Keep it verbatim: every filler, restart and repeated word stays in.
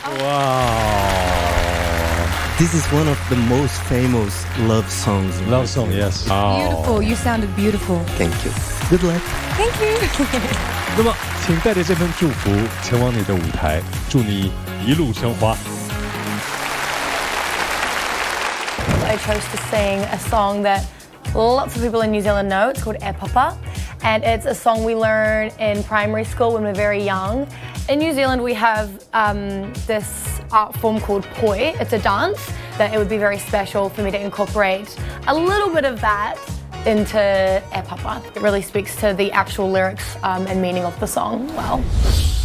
Wow. This is one of the most famous love songs. in Love song, Brazil. yes. Beautiful. You sounded beautiful. Thank you. Good luck. Thank you. 那么，请带着这份祝福前往你的舞台，祝你一路生花。 I chose to sing a song that lots of people in New Zealand know. It's called E Papa, and it's a song we learn in primary school when we're very young. In New Zealand, we have um, this art form called poi. It's a dance that it would be very special for me to incorporate a little bit of that into E Papa. It really speaks to the actual lyrics um, and meaning of the song well.